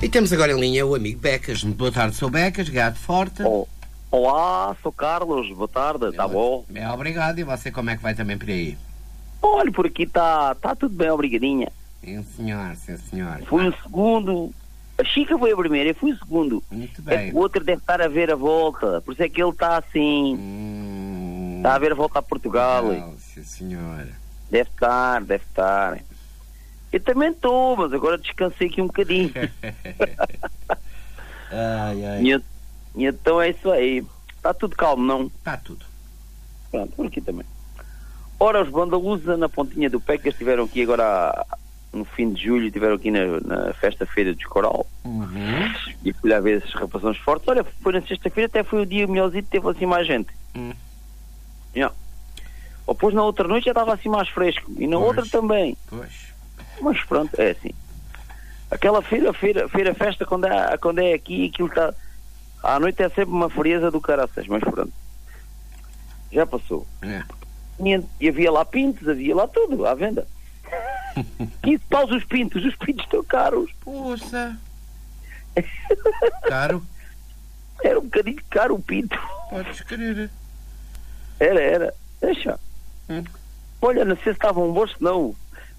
E temos agora em linha o amigo Becas. Boa tarde, sou Becas, gato forte. Olá, sou Carlos, boa tarde, está bom? É, obrigado. E você, como é que vai também por aí? Olha, por aqui está tudo bem, obrigadinha. Sim, senhor, sim, senhor. Fui o segundo, a Chica foi a primeira, eu fui o segundo. Muito bem. O outro deve estar a ver a volta, por isso é que ele está assim, está a ver a volta a Portugal. Legal, sim, senhor. Deve estar. Eu também estou, mas agora descansei aqui um bocadinho. Ai. E então é isso aí. Está tudo calmo, não? Está tudo. Pronto, por aqui também. Ora, os Bandalusa na pontinha do pé, que estiveram aqui agora no fim de julho, estiveram aqui na festa-feira dos Coral. E fui lá ver esses rapazões fortes. Olha, foi na sexta-feira, até foi o dia melhorzinho, teve assim mais gente. Depois na outra noite já estava assim mais fresco. E na outra também. Mas pronto, é assim. Aquela festa quando é aqui, aquilo está... À noite é sempre uma frieza do caraças, mas pronto. Já passou. E havia lá pintos, havia lá tudo à venda. 15 paus os pintos estão caros. Poxa. Caro? Era um bocadinho caro o pinto. Podes querer. Era. Deixa. Olha, não sei se estavam bons, não.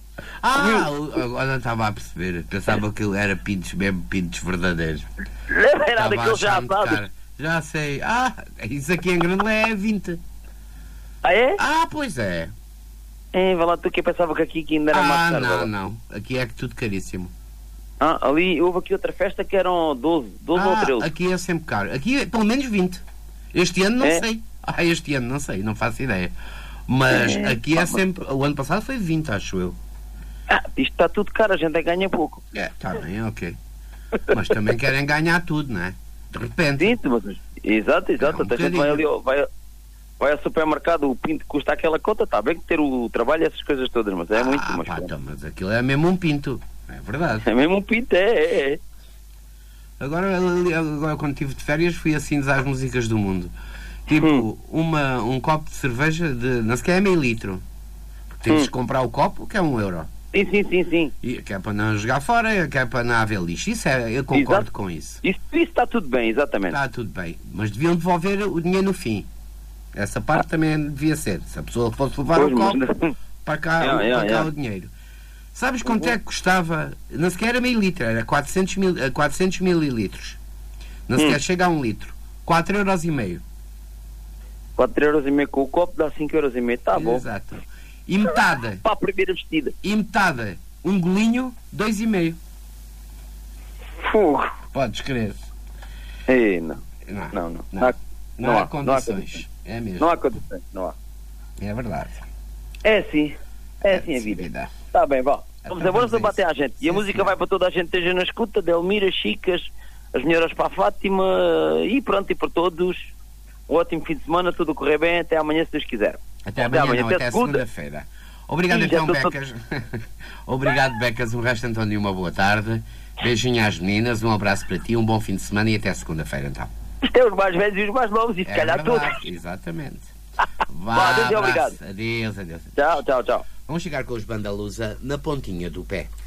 Agora estava a perceber. Pensava que era pintos, mesmo pintos verdadeiros. Era daqueles já assados. Já sei. Isso aqui em Grande é 20. É? Pois é. Vai lá, tu que pensava que aqui ainda era mais caro. Não. Aqui é tudo caríssimo. Ali houve aqui outra festa que eram 12 ou 13. Aqui é sempre caro. Aqui é pelo menos 20. Este ano não sei. Este ano não sei, não faço ideia. Mas aqui é sempre... O ano passado foi 20, acho eu. Isto está tudo caro, a gente ganha pouco. Está bem, ok. Mas também querem ganhar tudo, não é? De repente. Sim, mas... Exato. A gente vai ali, vai ao supermercado, o pinto custa aquela conta, está bem que ter o trabalho e essas coisas todas, mas é muito... Mas aquilo é mesmo um pinto. É verdade. É mesmo um pinto, é. Agora quando estive de férias, fui assim às músicas do mundo. Tipo, um copo de cerveja não sequer é meio litro. Porque temos que comprar o copo, que é €1. Sim. E que é para não jogar fora, que é para não haver lixo. Eu concordo com isso. Isso está tudo bem, exatamente. Está tudo bem. Mas deviam devolver o dinheiro no fim. Essa parte também devia ser. Se a pessoa fosse levar o copo, para cá o dinheiro. Sabes quanto é que custava? Não sequer era meio litro, era 400 mililitros. Não sequer chega a 1 litro. 4,5€. 4,5€ com o copo dá 5,5€. Está bom. Exato. E metade. Para a primeira vestida. E metade. Um golinho, 2,5€. Fogo. Podes crer. Não há condições. É mesmo. Não há condições, não há. É verdade. É assim a vida. Está bem, vá. Vamos bater à gente. E a música vai para toda a gente, esteja na escuta, Delmira, Chicas, as melhoras para a Fátima e pronto, e para todos. Um ótimo fim de semana, tudo correr bem, até amanhã se Deus quiser. Até segunda-feira. Obrigado então, Becas. Obrigado, Becas. Um resto então de uma boa tarde. Beijinho às meninas, um abraço para ti, um bom fim de semana e até segunda-feira então. Isto é os mais velhos e os mais novos, e se calhar todos. Exatamente. Adeus e obrigado. Adeus. Tchau. Vamos chegar com os Bandalusa na pontinha do pé.